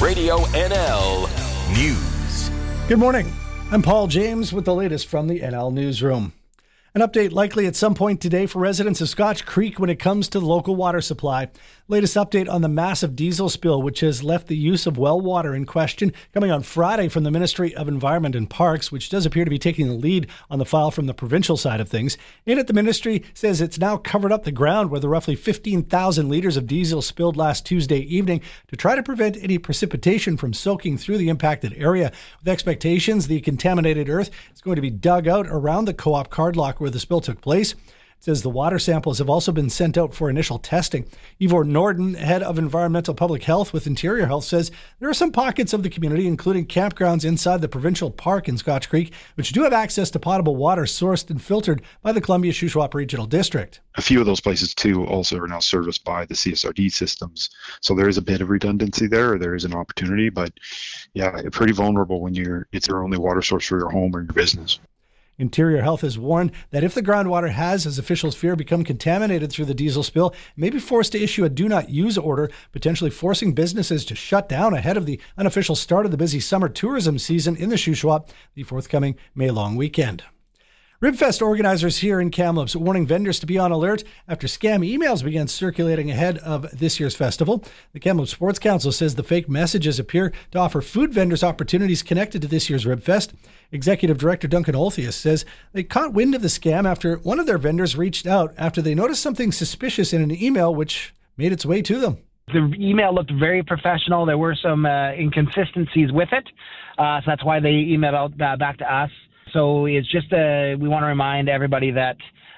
Radio NL News. Good morning. I'm Paul James with the latest from the NL Newsroom. An update likely at some point today for residents of Scotch Creek when it comes to the local water supply. Latest update on the massive diesel spill, which has left the use of well water in question, coming on Friday from the Ministry of Environment and Parks, which does appear to be taking the lead on the file from the provincial side of things. In it, the ministry says it's now covered up the ground where the roughly 15,000 litres of diesel spilled last Tuesday evening to try to prevent any precipitation from soaking through the impacted area. With expectations, the contaminated earth is going to be dug out around the Co-op Cardlock where the spill took place. It says the water samples have also been sent out for initial testing. Ivor Norden, head of Environmental Public Health with Interior Health, says there are some pockets of the community, including campgrounds inside the provincial park in Scotch Creek, which do have access to potable water sourced and filtered by the Columbia-Shuswap Regional District. A few of those places, too, also are now serviced by the CSRD systems. So there is a bit of redundancy there. There is an opportunity, but yeah, pretty vulnerable when it's your only water source for your home or your business. Interior Health has warned that if the groundwater has, as officials fear, become contaminated through the diesel spill, it may be forced to issue a do-not-use order, potentially forcing businesses to shut down ahead of the unofficial start of the busy summer tourism season in the Shuswap, the forthcoming May-long weekend. Ribfest organizers here in Kamloops warning vendors to be on alert after scam emails began circulating ahead of this year's festival. The Kamloops Sports Council says the fake messages appear to offer food vendors opportunities connected to this year's Ribfest. Executive Director Duncan Olthius says they caught wind of the scam after one of their vendors reached out after they noticed something suspicious in an email which made its way to them. The email looked very professional. There were some inconsistencies with it, so that's why they emailed out back to us. So it's just we want to remind everybody that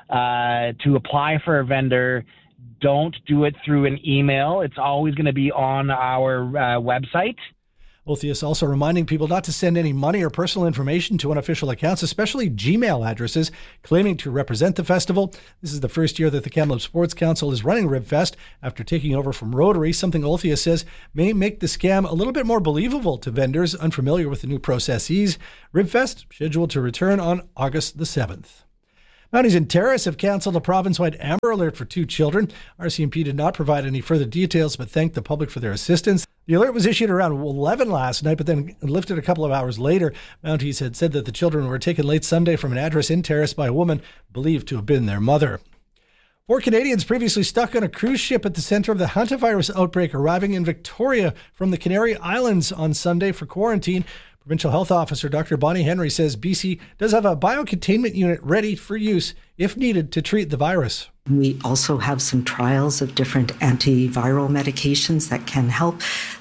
to apply for a vendor, don't do it through an email. It's always going to be on our website. Olthius also reminding people not to send any money or personal information to unofficial accounts, especially Gmail addresses, claiming to represent the festival. This is the first year that the Kamloops Sports Council is running Ribfest after taking over from Rotary, something Olthius says may make the scam a little bit more believable to vendors unfamiliar with the new processes. Ribfest scheduled to return on August the 7th. Mounties and Terrace have canceled a province-wide Amber Alert for 2 children. RCMP did not provide any further details, but thanked the public for their assistance. The alert was issued around 11 last night, but then lifted a couple of hours later. Mounties had said that the children were taken late Sunday from an address in Terrace by a woman believed to have been their mother. 4 Canadians previously stuck on a cruise ship at the center of the hantavirus outbreak arriving in Victoria from the Canary Islands on Sunday for quarantine. Provincial Health Officer Dr. Bonnie Henry says BC does have a biocontainment unit ready for use if needed to treat the virus. We also have some trials of different antiviral medications that can help.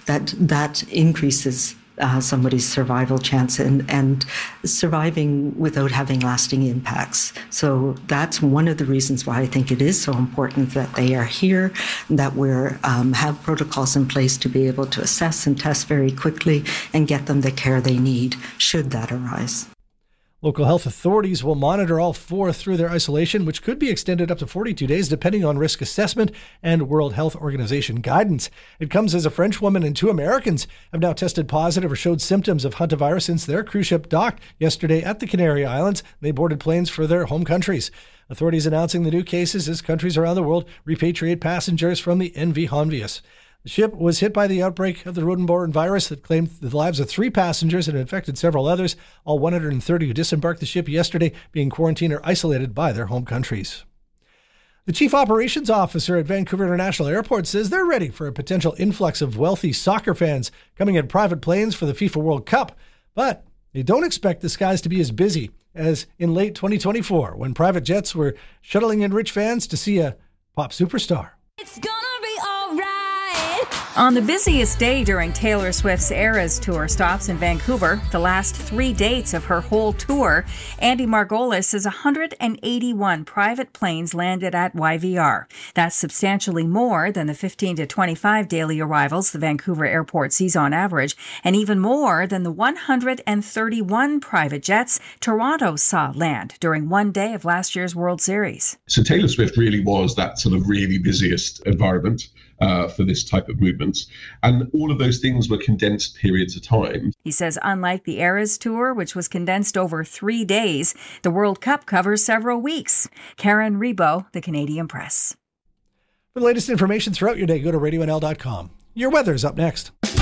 That increases somebody's survival chance and surviving without having lasting impacts. So that's one of the reasons why I think it is so important that they are here, that we have protocols in place to be able to assess and test very quickly and get them the care they need should that arise. Local health authorities will monitor all 4 through their isolation, which could be extended up to 42 days depending on risk assessment and World Health Organization guidance. It comes as a French woman and 2 Americans have now tested positive or showed symptoms of hantavirus since their cruise ship docked yesterday at the Canary Islands. They boarded planes for their home countries. Authorities announcing the new cases as countries around the world repatriate passengers from the NV Honvius. The ship was hit by the outbreak of the rodent-borne virus that claimed the lives of 3 passengers and infected several others. All 130 who disembarked the ship yesterday being quarantined or isolated by their home countries. The Chief Operations Officer at Vancouver International Airport says they're ready for a potential influx of wealthy soccer fans coming in private planes for the FIFA World Cup. But they don't expect the skies to be as busy as in late 2024 when private jets were shuttling in rich fans to see a pop superstar. It's gonna be all right. On the busiest day during Taylor Swift's Eras Tour stops in Vancouver, the last 3 dates of her whole tour, Andy Margolis says 181 private planes landed at YVR. That's substantially more than the 15 to 25 daily arrivals the Vancouver airport sees on average, and even more than the 131 private jets Toronto saw land during one day of last year's World Series. So Taylor Swift really was that sort of really busiest environment for this type of movement. And all of those things were condensed periods of time. He says unlike the Eras Tour, which was condensed over 3 days, the World Cup covers several weeks. Karen Rebo, The Canadian Press. For the latest information throughout your day, go to radionl.com. Your weather is up next.